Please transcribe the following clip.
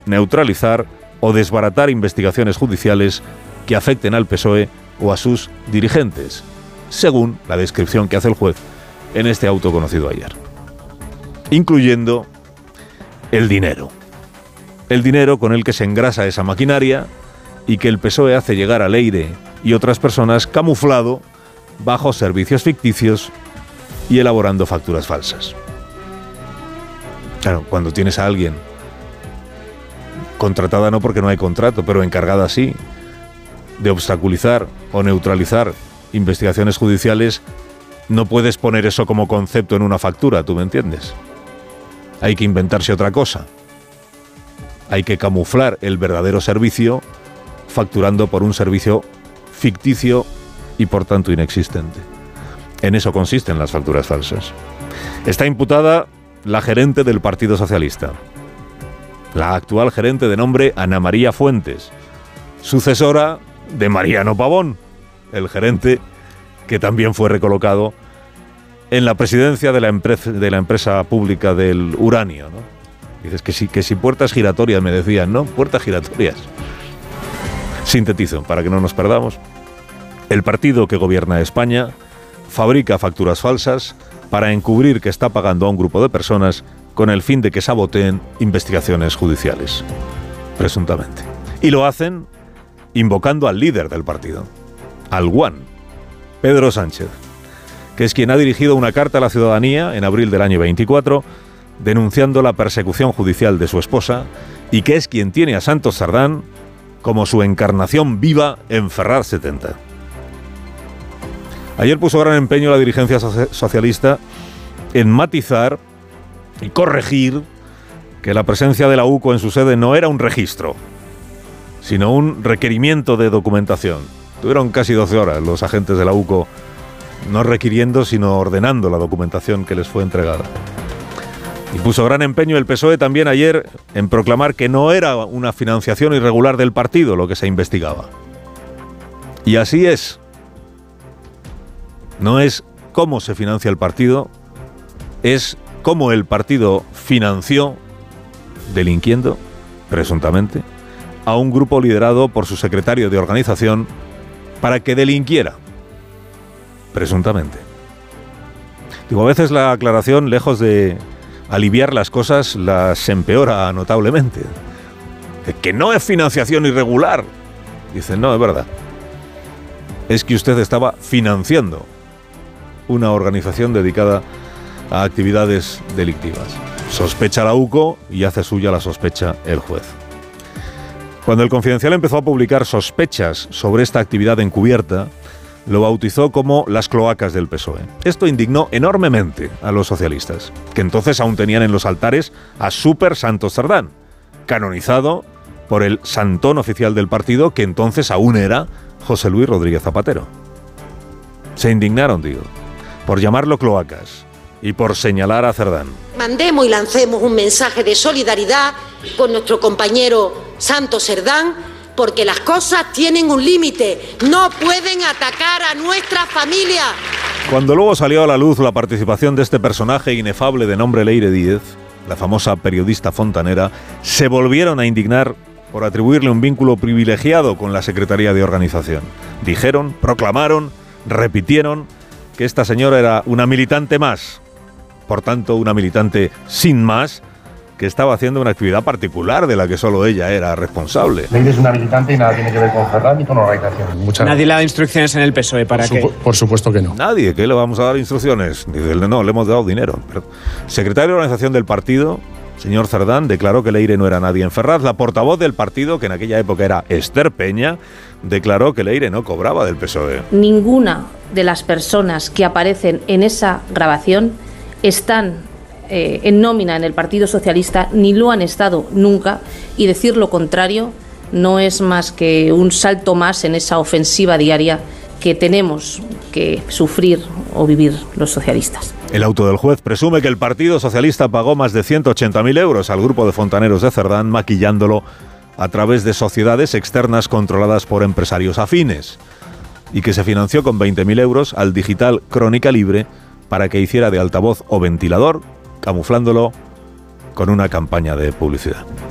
neutralizar o desbaratar investigaciones judiciales que afecten al PSOE o a sus dirigentes, según la descripción que hace el juez en este auto conocido ayer, incluyendo el dinero. El dinero con el que se engrasa esa maquinaria y que el PSOE hace llegar a Leire y otras personas camuflado bajo servicios ficticios y elaborando facturas falsas. Claro, cuando tienes a alguien contratada no porque no hay contrato, pero encargada sí de obstaculizar o neutralizar investigaciones judiciales, no puedes poner eso como concepto en una factura, ¿tú me entiendes? Hay que inventarse otra cosa. Hay que camuflar el verdadero servicio facturando por un servicio ficticio y por tanto inexistente. En eso consisten las facturas falsas. Está imputada la gerente del Partido Socialista, la actual gerente de nombre Ana María Fuentes, sucesora de Mariano Pavón, el gerente que también fue recolocado en la presidencia de la empresa pública del uranio, ¿no? Dices que si puertas giratorias, me decían, ¿no? Puertas giratorias. Sintetizo, para que no nos perdamos. El partido que gobierna España fabrica facturas falsas para encubrir que está pagando a un grupo de personas con el fin de que saboteen investigaciones judiciales, presuntamente. Y lo hacen invocando al líder del partido, al One, Pedro Sánchez, que es quien ha dirigido una carta a la ciudadanía en abril del año 24 denunciando la persecución judicial de su esposa y que es quien tiene a Santos Cerdán como su encarnación viva en Ferraz 70. Ayer puso gran empeño la dirigencia socialista en matizar y corregir que la presencia de la UCO en su sede no era un registro, sino un requerimiento de documentación. Tuvieron casi 12 horas los agentes de la UCO no requiriendo, sino ordenando la documentación que les fue entregada. Y puso gran empeño el PSOE también ayer en proclamar que no era una financiación irregular del partido lo que se investigaba. Y así es. No es cómo se financia el partido, es cómo el partido financió, delinquiendo, presuntamente, a un grupo liderado por su secretario de organización para que delinquiera, presuntamente. Digo, a veces la aclaración, lejos de aliviar las cosas, las empeora notablemente. Que no es financiación irregular. Dicen, no, es verdad. Es que usted estaba financiando una organización dedicada a actividades delictivas. Sospecha la UCO y hace suya la sospecha el juez. Cuando el Confidencial empezó a publicar sospechas sobre esta actividad encubierta, lo bautizó como las cloacas del PSOE. Esto indignó enormemente a los socialistas, que entonces aún tenían en los altares a Súper Santos Cerdán, canonizado por el santón oficial del partido, que entonces aún era José Luis Rodríguez Zapatero. Se indignaron, digo, por llamarlo cloacas y por señalar a Cerdán. Mandemos y lancemos un mensaje de solidaridad con nuestro compañero Santos Cerdán, porque las cosas tienen un límite, no pueden atacar a nuestra familia. Cuando luego salió a la luz la participación de este personaje inefable de nombre Leire Díez, la famosa periodista fontanera, se volvieron a indignar por atribuirle un vínculo privilegiado con la Secretaría de Organización. Dijeron, proclamaron, repitieron que esta señora era una militante más, por tanto una militante sin más, que estaba haciendo una actividad particular de la que solo ella era responsable. Leire es una militante y nada tiene que ver con Ferraz ni con organización. Nadie le da instrucciones en el PSOE para que... Por supuesto que no. Nadie, ¿qué le vamos a dar instrucciones? No, le hemos dado dinero. Pero, secretario de organización del partido, señor Cerdán, declaró que Leire no era nadie en Ferraz. La portavoz del partido, que en aquella época era Esther Peña, declaró que Leire no cobraba del PSOE. Ninguna de las personas que aparecen en esa grabación están en nómina en el Partido Socialista, ni lo han estado nunca, y decir lo contrario no es más que un salto más en esa ofensiva diaria que tenemos que sufrir o vivir los socialistas. El auto del juez presume que el Partido Socialista pagó más de 180.000 euros al grupo de fontaneros de Cerdán, maquillándolo a través de sociedades externas controladas por empresarios afines, y que se financió con 20.000 euros al digital Crónica Libre para que hiciera de altavoz o ventilador, camuflándolo con una campaña de publicidad.